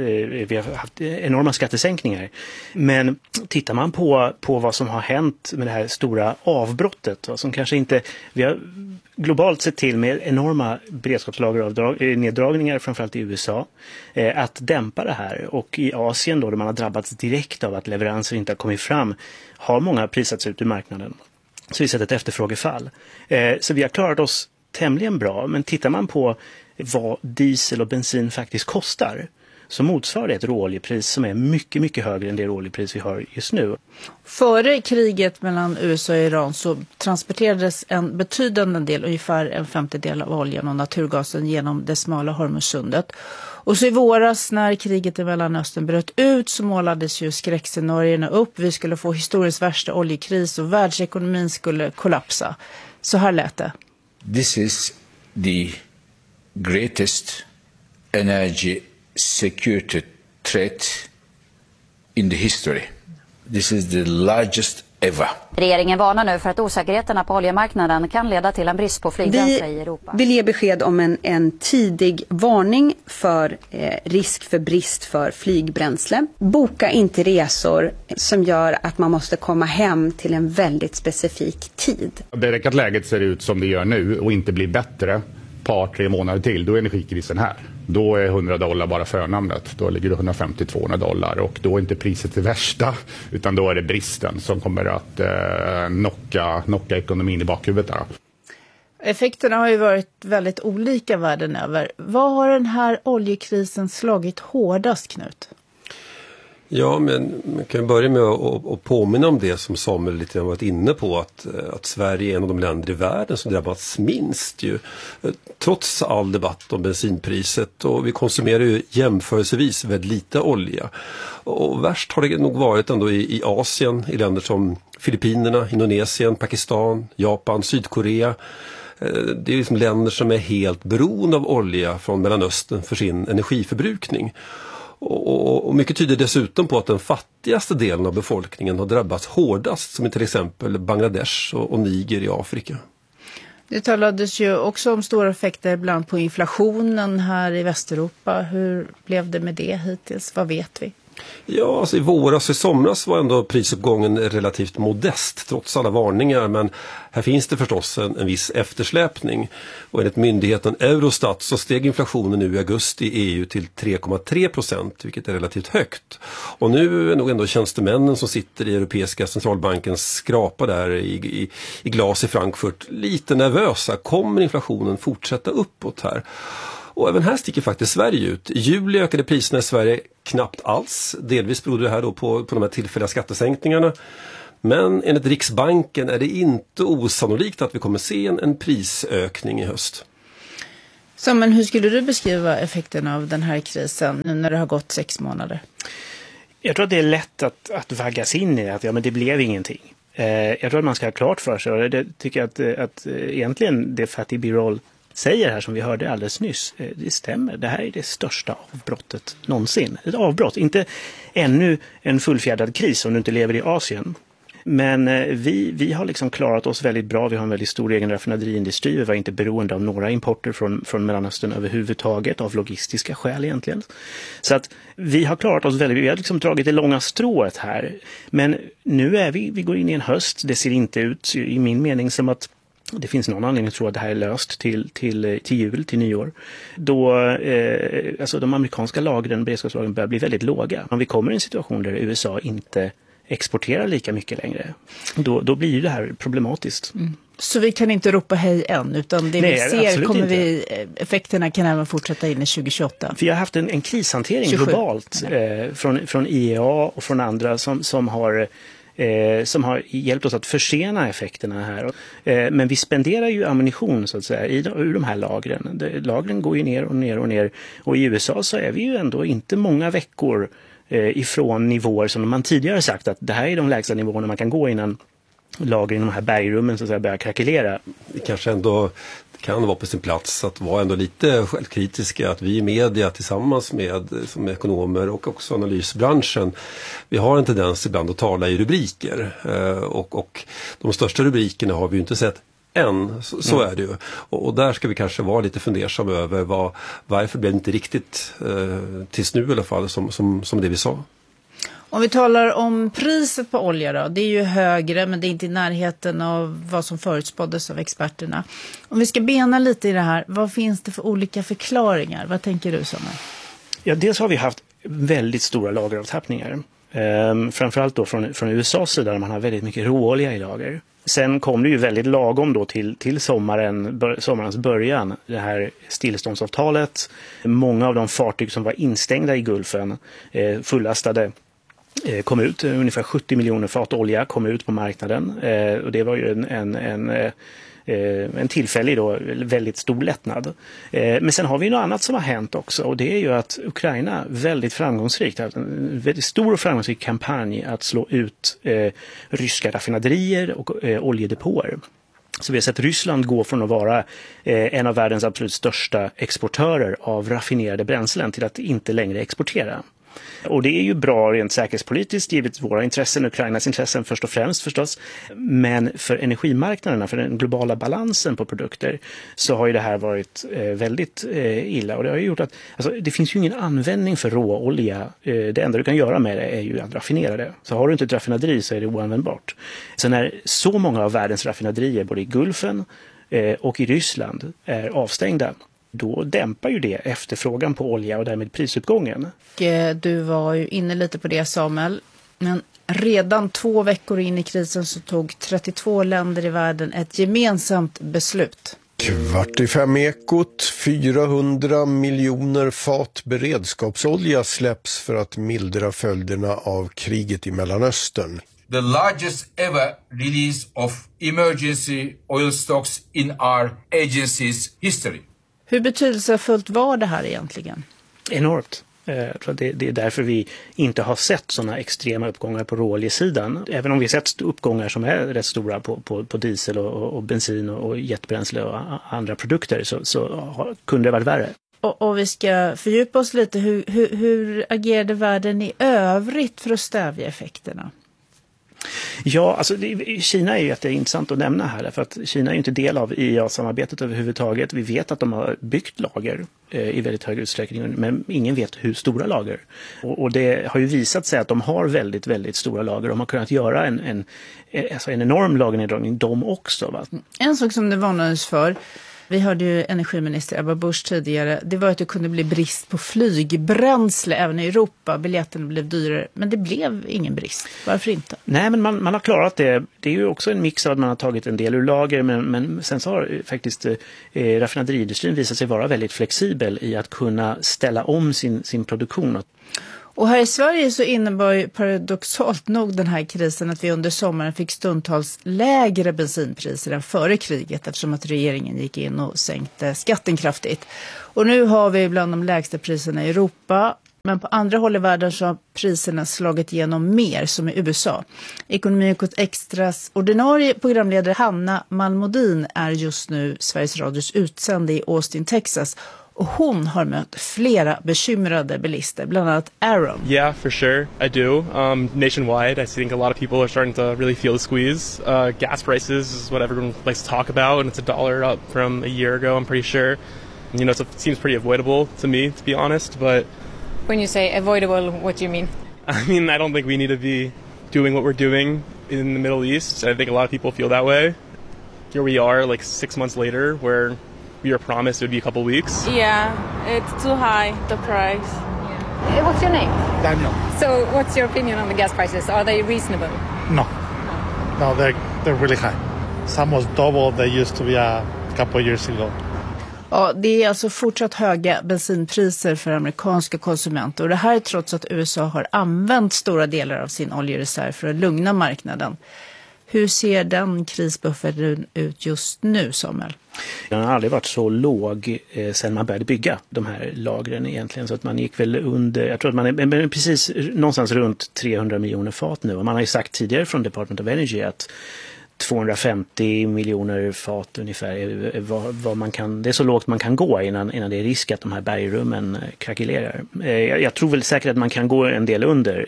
Vi har haft enorma skattesänkningar. Men tittar man på vad som har hänt med det här stora avbrottet, som kanske inte vi har globalt sett till med enorma beredskapslagerneddragningar, framförallt i USA, att dämpa det här. Och i Asien då, där man har drabbats direkt av att leveranser inte har kommit fram, har många prisats ut ur marknaden. Så vi har sett ett efterfrågefall. Så vi har klarat oss tämligen bra, men tittar man på vad diesel och bensin faktiskt kostar så motsvarar det ett råoljepris som är mycket, mycket högre än det råoljepris vi har just nu. Före kriget mellan USA och Iran så transporterades en betydande del, ungefär en 50-del av oljan och naturgasen genom det smala Hormuzsundet. Och så i våras när kriget i Mellanöstern bröt ut så målades ju skräckscenarierna upp. Vi skulle få historiens värsta oljekris och världsekonomin skulle kollapsa. Så här lät det. This is the greatest energy security threat in the history. This is the largest ever. Regeringen varnar nu för att osäkerheterna på oljemarknaden kan leda till en brist på flygbränsle i Europa. Vi vill ge besked om en tidig varning för risk för brist för flygbränsle. Boka inte resor som gör att man måste komma hem till en väldigt specifik tid. Det räcker att läget ser ut som det gör nu och inte blir bättre par 3 månader till, då är energikrisen här. Då är $100 bara förnamnet. Då ligger det $150-200 och då är inte priset det värsta, utan då är det bristen som kommer att knocka ekonomin i bakhuvudet där. Effekterna har ju varit väldigt olika världen över. Vad har den här oljekrisen slagit hårdast, Knut? Ja, men man kan börja med att påminna om det som Samuel lite grann varit inne på, att Sverige är en av de länder i världen som drabbats minst ju. Trots all debatt om bensinpriset, och vi konsumerar ju jämförelsevis väldigt lite olja. Och värst har det nog varit ändå i Asien, i länder som Filippinerna, Indonesien, Pakistan, Japan, Sydkorea. Det är liksom länder som är helt beroende av olja från Mellanöstern för sin energiförbrukning. Och mycket tyder dessutom på att den fattigaste delen av befolkningen har drabbats hårdast, som i till exempel Bangladesh och Niger i Afrika. Det talades ju också om stora effekter ibland på inflationen här i Västeuropa. Hur blev det med det hittills? Vad vet vi? Ja, alltså i våras och i somras var ändå prisuppgången relativt modest trots alla varningar, men här finns det förstås en viss eftersläpning. Och enligt myndigheten Eurostat så steg inflationen nu i augusti i EU till 3,3%, vilket är relativt högt. Och nu är nog ändå tjänstemännen som sitter i Europeiska centralbankens skrapa där i glas i Frankfurt lite nervösa. Kommer inflationen fortsätta uppåt här? Och även här sticker faktiskt Sverige ut. I juli ökade priserna i Sverige knappt alls. Delvis berodde det här då på de här tillfälliga skattesänkningarna. Men enligt Riksbanken är det inte osannolikt att vi kommer se en prisökning i höst. Så, men hur skulle du beskriva effekten av den här krisen nu när det har gått 6 månader? Jag tror att det är lätt att vaggas in i att men det blev ingenting. Jag tror att man ska ha klart för sig, och det tycker jag att egentligen det Fatih Birol säger här som vi hörde alldeles nyss, det stämmer. Det här är det största avbrottet någonsin. Ett avbrott, inte ännu en fullfjädrad kris om du inte lever i Asien. Men vi har liksom klarat oss väldigt bra. Vi har en väldigt stor egen raffinaderiindustri. Vi var inte beroende av några importer från Mellanöstern överhuvudtaget, av logistiska skäl egentligen. Så att vi har klarat oss väldigt, vi har liksom dragit det långa strået här. Men nu är vi går in i en höst. Det ser inte ut i min mening som att det finns någon anledning att tro att det här är löst till jul, till nyår. Då alltså de amerikanska lagren, beredskapslagren börjar bli väldigt låga. Om vi kommer i en situation där USA inte exporterar lika mycket längre, då blir det här problematiskt. Mm. Så vi kan inte ropa hej än, utan det vi ser effekterna kan även fortsätta in i 2028. Vi har haft en krishantering 27. Globalt från IEA och från andra som har hjälpt oss att försena effekterna här. Men vi spenderar ju ammunition så att säga ur de här lagren. Lagren går ju ner och ner och ner. Och i USA så är vi ju ändå inte många veckor ifrån nivåer som man tidigare sagt att det här är de lägsta nivåerna man kan gå innan lagren i de här bergrummen så att säga börjar krackelera. Det kanske ändå kan vara på sin plats att vara ändå lite självkritiska, att vi i media tillsammans med som ekonomer och också analysbranschen, vi har en tendens ibland att tala i rubriker och de största rubrikerna har vi ju inte sett än, så är det ju. Och där ska vi kanske vara lite fundersam över varför blev det inte riktigt tills nu i alla fall som det vi sa. Om vi talar om priset på olja då, det är ju högre men det är inte i närheten av vad som förutspåddes av experterna. Om vi ska bena lite i det här, vad finns det för olika förklaringar? Vad tänker du, Samuel? Ja, dels har vi haft väldigt stora lageravtappningar. Framförallt då från USAs sida där man har väldigt mycket råolja i lager. Sen kom det ju väldigt lagom då till sommarens början, det här stilleståndsavtalet. Många av de fartyg som var instängda i Gulfen fullastade kom ut, ungefär 70 miljoner fat olja kom ut på marknaden och det var ju en tillfällig då väldigt stor lättnad. Men sen har vi något annat som har hänt också, och det är ju att Ukraina väldigt framgångsrikt har en väldigt stor och framgångsrik kampanj att slå ut ryska raffinaderier och oljedepåer. Så vi har sett Ryssland gå från att vara en av världens absolut största exportörer av raffinerade bränslen till att inte längre exportera. Och det är ju bra rent säkerhetspolitiskt, givet våra intressen, Ukrainas intressen först och främst förstås. Men för energimarknaderna, för den globala balansen på produkter, så har ju det här varit väldigt illa. Och det har ju gjort att det finns ju ingen användning för råolja. Det enda du kan göra med det är ju att raffinera det. Så har du inte ett raffinaderi så är det oanvändbart. Så när så många av världens raffinaderier, både i Gulfen och i Ryssland, är avstängda, då dämpar ju det efterfrågan på olja och därmed prisuppgången. Du var ju inne lite på det, Samuel. Men redan 2 veckor in i krisen så tog 32 länder i världen ett gemensamt beslut. 4:45 400 miljoner fat beredskapsolja släpps för att mildra följderna av kriget i Mellanöstern. The largest ever release of emergency oil stocks in our agency's history. Hur betydelsefullt var det här egentligen? Enormt. Jag tror att det är därför vi inte har sett sådana extrema uppgångar på råoljesidan. Även om vi har sett uppgångar som är rätt stora på diesel och bensin och jetbränsle och andra produkter så kunde det varit värre. Och vi ska fördjupa oss lite. Hur agerade världen i övrigt för att stävja effekterna? Ja, alltså Kina är ju jätteintressant att nämna här, för att Kina är ju inte del av IEA-samarbetet överhuvudtaget. Vi vet att de har byggt lager i väldigt hög utsträckning, men ingen vet hur stora lager. Och det har ju visat sig att de har väldigt, väldigt stora lager. De har kunnat göra en enorm lagerneddragning, de också. Va? En sak som det varnades för, vi hörde ju energiminister Ebba Busch tidigare, det var att det kunde bli brist på flygbränsle även i Europa. Biljetten blev dyrare, men det blev ingen brist. Varför inte? Nej, men man har klarat det. Det är ju också en mix av att man har tagit en del ur lager, men sen så har faktiskt raffinaderiindustrin visat sig vara väldigt flexibel i att kunna ställa om sin produktion. Och här i Sverige så innebar ju paradoxalt nog den här krisen att vi under sommaren fick stundtals lägre bensinpriser än före kriget, eftersom att regeringen gick in och sänkte skatten kraftigt. Och nu har vi bland de lägsta priserna i Europa, men på andra håll i världen så har priserna slagit igenom mer, som i USA. Ekonomiekot Extras ordinarie programledare Hanna Malmodin är just nu Sveriges Radios utsände i Austin, Texas. Och hon har mött flera bekymrade bilister, bland annat Aaron. Yeah, for sure, I do. Nationwide, I think a lot of people are starting to really feel the squeeze. Gas prices is what everyone likes to talk about, and it's $1 up from a year ago, I'm pretty sure. You know, so it seems pretty avoidable to me, to be honest, but... When you say avoidable, what do you mean? I mean, I don't think we need to be doing what we're doing in the Middle East. I think a lot of people feel that way. Here we are, like 6 months later, where... we were promised it would be a couple weeks. Yeah, it's too high, the price. Yeah. What's your name? Daniel. So what's your opinion on the gas prices? Are they reasonable? No, they're really high. Some was double they used to be a couple of years ago. Ja, det är alltså fortsatt höga bensinpriser för amerikanska konsumenter. Och det här är trots att USA har använt stora delar av sin oljereserv för att lugna marknaden. Hur ser den krisbufferten ut just nu, Samuel? Den har aldrig varit så låg sedan man började bygga de här lagren egentligen. Så att man gick väl under, jag tror att man är precis någonstans runt 300 miljoner fat nu. Och man har ju sagt tidigare från Department of Energy att 250 miljoner fat ungefär är vad man kan, det är så lågt man kan gå innan det är risk att de här bergrummen krackelerar. Jag tror väl säkert att man kan gå en del under,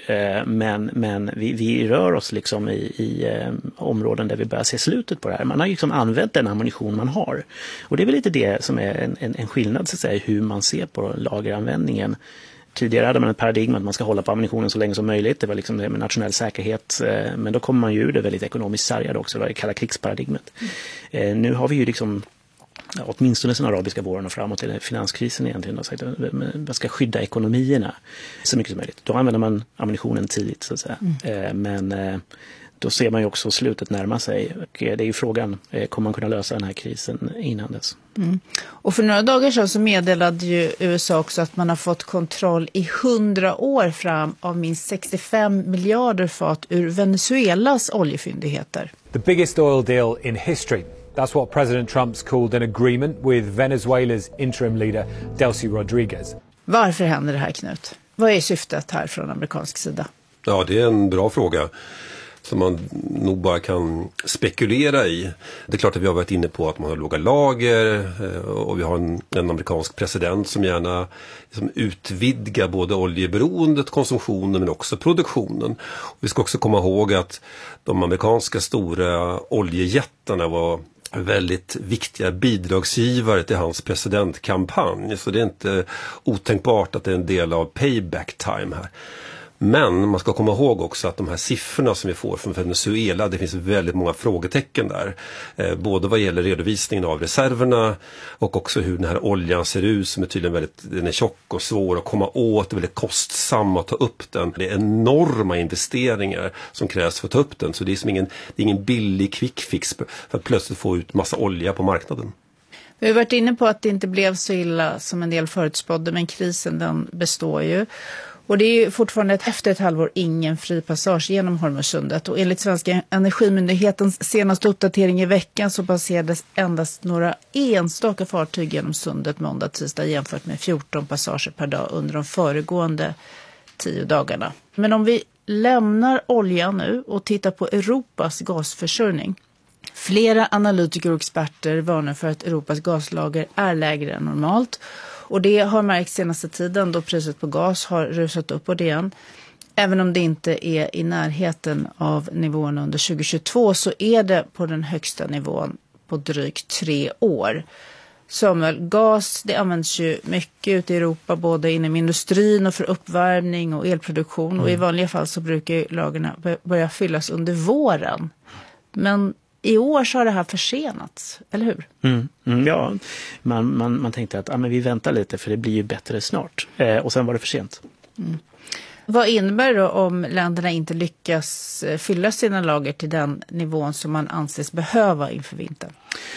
men vi rör oss liksom i områden där vi börjar se slutet på det här. Man har liksom använt den ammunition man har. Och det är väl lite det som är en skillnad, så att säga, hur man ser på lageranvändningen. Tidigare hade man ett paradigm att man ska hålla på ammunitionen så länge som möjligt. Det var liksom det med nationell säkerhet. Men då kommer man ju ur det väldigt ekonomiskt sargade också. Det var det kalla krigsparadigmet. Nu har vi ju liksom, åtminstone sedan arabiska våren och framåt till finanskrisen egentligen, sagt att man ska skydda ekonomierna så mycket som möjligt. Då använder man ammunitionen tidigt, så att säga. Men då ser man ju också slutet närma sig. Och det är ju frågan, kommer man kunna lösa den här krisen innan dess? Mm. Och för några dagar sedan så meddelade ju USA också att man har fått kontroll i 100 år fram av minst 65 miljarder fat ur Venezuelas oljefyndigheter. The biggest oil deal in history. That's what President Trump's called an agreement with Venezuelas interim leader Delcy Rodriguez. Varför händer det här, Knut? Vad är syftet här från amerikansk sida? Ja, det är en bra fråga som man nog bara kan spekulera i. Det är klart att vi har varit inne på att man har låga lager och vi har en amerikansk president som gärna liksom utvidgar både oljeberoendet, konsumtionen, men också produktionen. Och vi ska också komma ihåg att de amerikanska stora oljejättarna var väldigt viktiga bidragsgivare till hans presidentkampanj. Så det är inte otänkbart att det är en del av payback time här. Men man ska komma ihåg också att de här siffrorna som vi får från Venezuela, det finns väldigt många frågetecken där. Både vad gäller redovisningen av reserverna och också hur den här oljan ser ut, som är tydligen den är tjock och svår att komma åt, det är väldigt kostsam att ta upp den. Det är enorma investeringar som krävs för att ta upp den, så det är som ingen billig quick fix för att plötsligt få ut massa olja på marknaden. Vi har varit inne på att det inte blev så illa som en del förutspådde, men krisen den består ju. Och det är ju fortfarande efter ett halvår ingen fri passage genom Hormuzsundet. Och enligt Svenska energimyndighetens senaste uppdatering i veckan så passerades endast några enstaka fartyg genom sundet måndag tisdag jämfört med 14 passager per dag under de föregående 10 dagarna. Men om vi lämnar oljan nu och tittar på Europas gasförsörjning. Flera analytiker och experter varnar för att Europas gaslager är lägre än normalt. Och det har märkts senaste tiden då priset på gas har rusat upp och det igen. Även om det inte är i närheten av nivån under 2022 så är det på den högsta nivån på drygt 3 år. Samuel, gas det används ju mycket ute i Europa både inom industrin och för uppvärmning och elproduktion. Och i vanliga fall så brukar lagren börja fyllas under våren. Men i år så har det här försenats, eller hur? Ja, man tänkte att men vi väntar lite för det blir ju bättre snart. Och sen var det för sent. Vad innebär det då om länderna inte lyckas fylla sina lager till den nivån som man anses behöva inför vintern?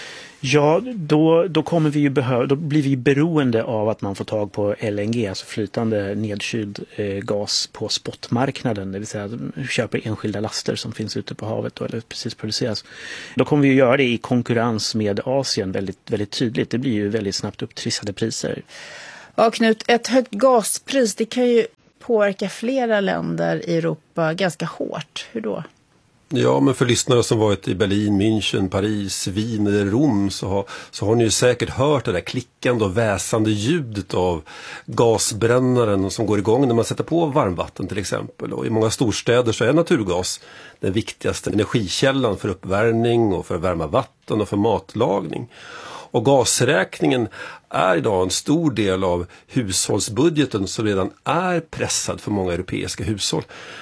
Ja, då kommer vi ju då blir vi beroende av att man får tag på LNG, alltså flytande nedkyld gas på spotmarknaden, det vill säga köper enskilda laster som finns ute på havet då, eller precis produceras. Då kommer vi ju göra det i konkurrens med Asien väldigt, väldigt tydligt. Det blir ju väldigt snabbt upptrissade priser. Ja, Knut, ett högt gaspris det kan ju påverka flera länder i Europa ganska hårt. Hur då? Ja, men för lyssnare som varit i Berlin, München, Paris, Wien eller Rom så har ni ju säkert hört det där klickande och väsande ljudet av gasbrännaren som går igång när man sätter på varmvatten till exempel. Och i många storstäder så är naturgas den viktigaste energikällan för uppvärmning och för att värma vatten och för matlagning. Och gasräkningen är idag en stor del av hushållsbudgeten som redan är pressad för många europeiska hushåll.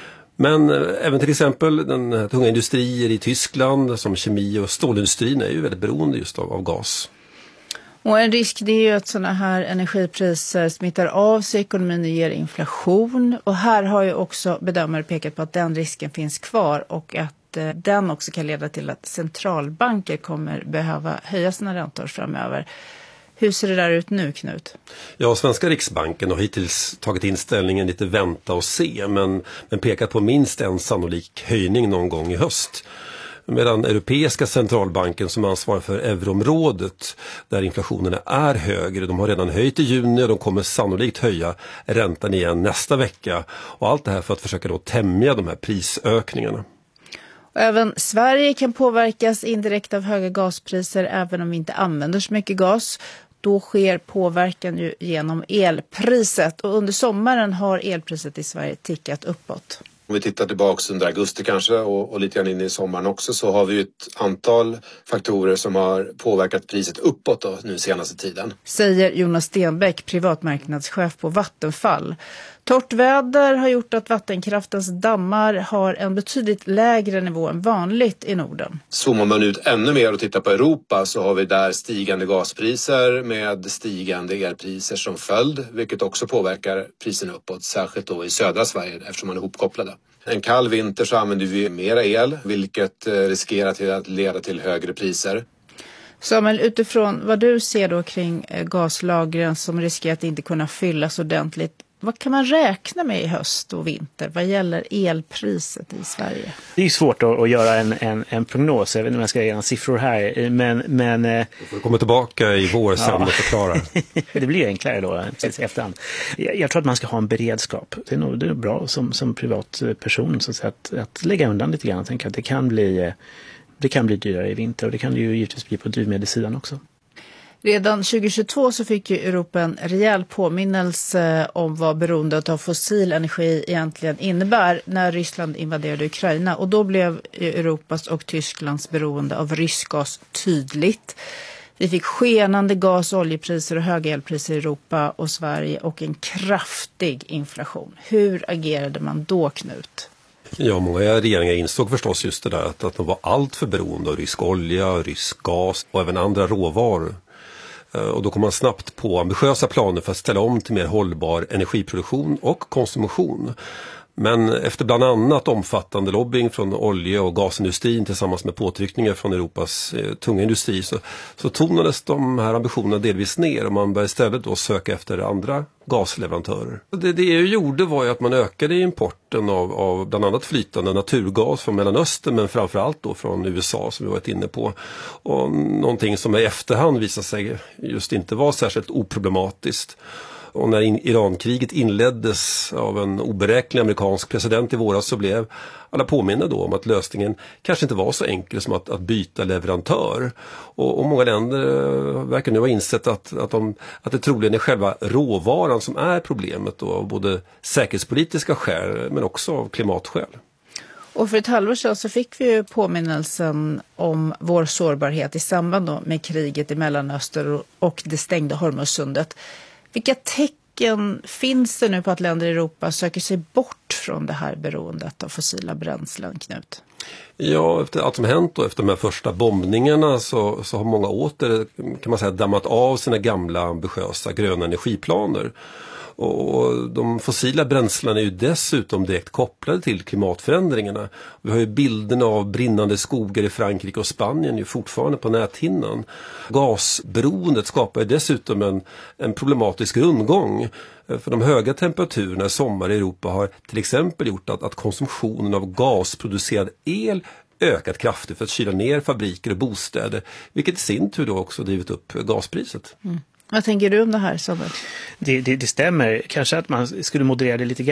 Men även till exempel den tunga industrier i Tyskland som kemi- och stålindustrin är ju väldigt beroende just av gas. Och en risk det är ju att sådana här energipriser smittar av sig ekonomin och ger inflation. Och här har ju också bedömare pekat på att den risken finns kvar och att den också kan leda till att centralbanker kommer behöva höja sina räntor framöver. Hur ser det där ut nu, Knut? Ja, svenska riksbanken har hittills tagit inställningen lite vänta och se men pekat på minst en sannolik höjning någon gång i höst. Medan Europeiska centralbanken som ansvarar för euroområdet där inflationen är högre, de har redan höjt i juni och de kommer sannolikt höja räntan igen nästa vecka. Och allt det här för att försöka då tämja de här prisökningarna. Och även Sverige kan påverkas indirekt av höga gaspriser även om vi inte använder så mycket gas. Då sker påverkan ju genom elpriset och under sommaren har elpriset i Sverige tickat uppåt. Om vi tittar tillbaka under augusti kanske och lite grann in i sommaren också så har vi ju ett antal faktorer som har påverkat priset uppåt då, nu senaste tiden. Säger Jonas Stenbeck, privatmarknadschef på Vattenfall. Torrt väder har gjort att vattenkraftens dammar har en betydligt lägre nivå än vanligt i Norden. Zoomar man ut ännu mer och tittar på Europa så har vi där stigande gaspriser med stigande elpriser som följd, vilket också påverkar prisen uppåt, särskilt då i södra Sverige eftersom man är ihopkopplade. En kall vinter så använder vi mera el, vilket riskerar till att leda till högre priser. Samuel, utifrån vad du ser då kring gaslagren som riskerar att inte kunna fyllas ordentligt, vad kan man räkna med i höst och vinter vad gäller elpriset i Sverige? Det är svårt att göra en prognos. Jag vet inte om jag ska ge några siffror här. Men du får komma tillbaka i vår sen och förklara. Det blir enklare då precis efterhand. Jag tror att man ska ha en beredskap. Det är nog bra som privatperson så att lägga undan lite grann och tänka att det kan bli dyrare i vinter och det kan det ju givetvis bli på drivmedelssidan också. Redan 2022 så fick ju Europa en rejäl påminnelse om vad beroendet av fossil energi egentligen innebär när Ryssland invaderade Ukraina. Och då blev Europas och Tysklands beroende av rysk gas tydligt. Vi fick skenande gas- och oljepriser och höga elpriser i Europa och Sverige och en kraftig inflation. Hur agerade man då, Knut? Ja, många regeringar insåg förstås just det där att de var allt för beroende av rysk olja, rysk gas och även andra råvaror. Och då kom man snabbt på ambitiösa planer för att ställa om till mer hållbar energiproduktion och konsumtion. Men efter bland annat omfattande lobbying från olje- och gasindustrin tillsammans med påtryckningar från Europas tunga industri så tonades de här ambitionerna delvis ner och man började istället då söka efter andra gasleverantörer. Det EU gjorde var ju att man ökade importen av bland annat flytande naturgas från Mellanöstern men framförallt då från USA som vi varit inne på. Och någonting som i efterhand visade sig just inte vara särskilt oproblematiskt. Och när Irankriget inleddes av en oberäknelig amerikansk president i våras så blev alla påminner då om att lösningen kanske inte var så enkel som att byta leverantör. Och många länder verkar nu ha insett att det troligen är själva råvaran som är problemet då, av både säkerhetspolitiska skäl men också av klimatskäl. Och för ett halvår sedan så fick vi ju påminnelsen om vår sårbarhet i samband då med kriget i Mellanöstern och det stängda Hormuzsundet. Vilka tecken finns det nu på att länder i Europa söker sig bort från det här beroendet av fossila bränslen, Knut? Ja, efter allt som hänt och efter de här första bombningarna så har många åter, kan man säga, dammat av sina gamla ambitiösa gröna energiplaner. Och de fossila bränslena är ju dessutom direkt kopplade till klimatförändringarna. Vi har ju bilderna av brinnande skogar i Frankrike och Spanien ju fortfarande på näthinnan. Gasberoendet skapar ju dessutom en problematisk rundgång. För de höga temperaturerna i sommar i Europa har till exempel gjort att konsumtionen av gasproducerad el ökat kraftigt för att kyla ner fabriker och bostäder, vilket i sin tur då också drivit upp gaspriset. Vad tänker du om det här, Samuel? Det stämmer. Kanske att man skulle moderera det lite